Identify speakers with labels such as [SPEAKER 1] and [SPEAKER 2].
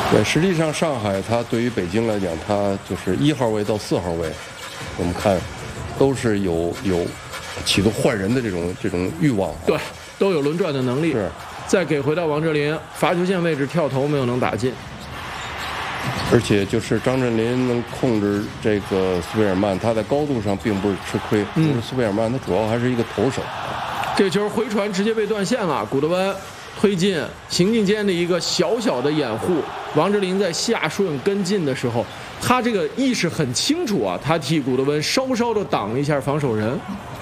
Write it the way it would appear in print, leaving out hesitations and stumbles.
[SPEAKER 1] 对，实际上上海它对于北京来讲，它就是1号位到4号位，我们看都是有企图换人的这种欲望。
[SPEAKER 2] 对，都有轮转的能力。
[SPEAKER 1] 是。
[SPEAKER 2] 再给回到王哲林罚球线位置跳投没有能打进。
[SPEAKER 1] 而且就是张镇麟能控制这个苏贝尔曼，他在高度上并不是吃亏。就是苏贝尔曼他主要还是一个投手。
[SPEAKER 2] 这球回传直接被断线了，古德温推进行进间的一个小小的掩护，王哲林在下顺跟进的时候，他这个意识很清楚啊，他替古德温稍稍的挡了一下防守人。